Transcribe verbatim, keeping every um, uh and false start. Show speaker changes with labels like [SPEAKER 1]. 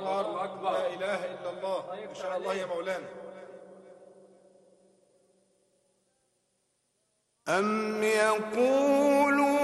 [SPEAKER 1] الله أكبر. لا إله إلا الله. إن شاء الله يا مولانا.
[SPEAKER 2] أم يقولون